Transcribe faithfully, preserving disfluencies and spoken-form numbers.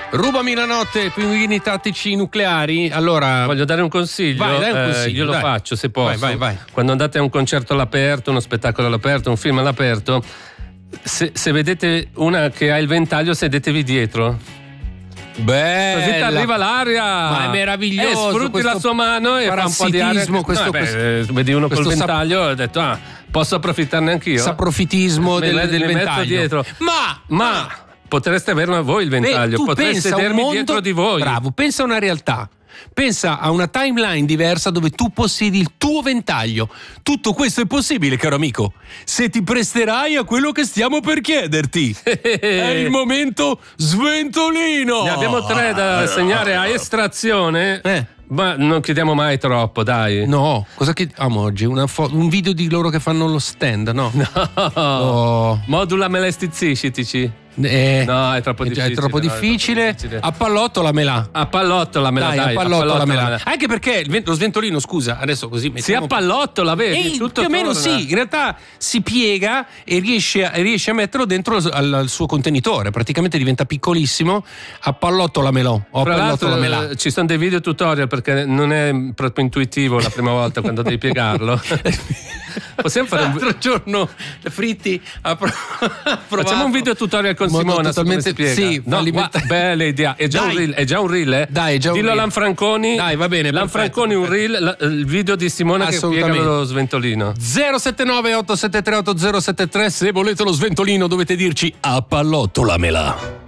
Rubami la notte, pinguini tattici nucleari. Allora, voglio dare un consiglio. Vai, dai un consiglio, eh, io lo dai. faccio se posso. Vai, vai, vai. Quando andate a un concerto all'aperto, uno spettacolo all'aperto, un film all'aperto, se, se vedete una che ha il ventaglio, sedetevi dietro. Bella. Così ti arriva l'aria. Ma è meraviglioso. E sfrutti la sua mano e fa un po' di aria. Questo, no, beh, questo, vedi uno col sap- ventaglio e ho detto ah, posso approfittarne anch'io. Saprofitismo del, Me- del mi metto ventaglio. Dietro. Ma, ma potreste averlo voi il ventaglio. Beh, tu potreste pensa a un sedermi mondo, dietro di voi. Bravo, pensa a una realtà. Pensa a una timeline diversa dove tu possiedi il tuo ventaglio. Tutto questo è possibile, caro amico, se ti presterai a quello che stiamo per chiederti. È il momento sventolino. Ne abbiamo tre da segnare a estrazione. Eh. Ma non chiediamo mai troppo, dai. No, cosa chiediamo oggi? Una fo- un video di loro che fanno lo stand, no? No. Oh. Modula me la stizziscitici. Eh, No, è troppo è difficile. È troppo no, difficile. È troppo difficile. A pallottola me la. A pallottola me la Dai, dai. a pallottola me la. me la. Anche perché il ven- lo sventolino, scusa, adesso così Si mettiamo... appallottola, vedi? Ehi, tutto più o meno torna. sì, in realtà si piega e riesce a, e riesce a metterlo dentro al, al suo contenitore, praticamente diventa piccolissimo. A pallottola me lo. O a Tra pallottola me la. l'altro eh, ci sono dei video tutorial perché non è proprio intuitivo la prima volta quando devi piegarlo. Possiamo fare un L'altro giorno Fritti ha pro- ha provato. Facciamo un video tutorial con Modo Simona su come totalmente- si piega. sì, no, fallimenta- gua- bella idea. È già Dai. un reel, è già un reel, eh? Dai, è già un Dillo a reel. Lanfranconi. Dai, va bene, Lanfranconi un perfetto, reel, la- il video di Simona che piega Assolutamente. lo sventolino. zero sette nove otto sette tre otto zero sette tre, se volete lo sventolino dovete dirci a pallottola me la.